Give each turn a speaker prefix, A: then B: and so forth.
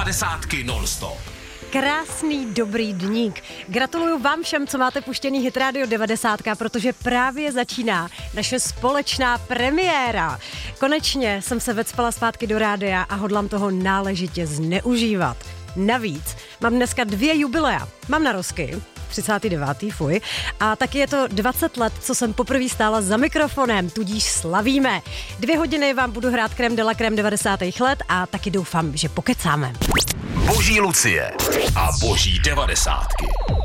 A: devadesátky non-stop.
B: Krásný dobrý dník. Gratuluju vám všem, co máte puštěný Hit Radio 90, protože právě začíná naše společná premiéra. Konečně jsem se vecpala zpátky do rádia a hodlám toho náležitě zneužívat. Navíc mám dneska 2 jubilea. Mám narozky, 39. fuj. A taky je to 20 let, co jsem poprvé stála za mikrofonem, tudíž slavíme. 2 hodiny vám budu hrát Crème de la Crème 90. let a taky doufám, že pokecáme.
A: Boží Lucie a boží devadesátky.